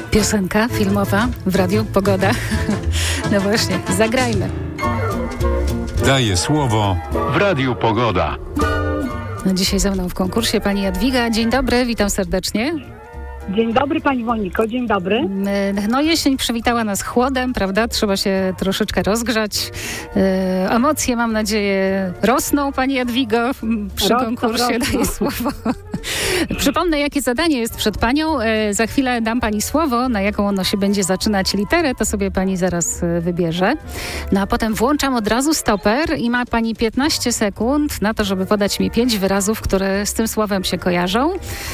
Piosenka filmowa w Radiu Pogoda. No właśnie, zagrajmy. Daje słowo w Radiu Pogoda. No dzisiaj ze mną w konkursie pani Jadwiga. Dzień dobry, witam serdecznie. Dzień dobry pani Moniko, dzień dobry. No jesień przywitała nas chłodem, prawda? Trzeba się troszeczkę rozgrzać. Emocje, mam nadzieję, rosną pani Jadwigo przy konkursie. Daję słowo. Przypomnę, jakie zadanie jest przed panią. Za chwilę dam pani słowo, na jaką ono się będzie zaczynać literę, to sobie pani zaraz wybierze. No a potem włączam od razu stoper i ma pani 15 sekund na to, żeby podać mi 5 wyrazów, które z tym słowem się kojarzą.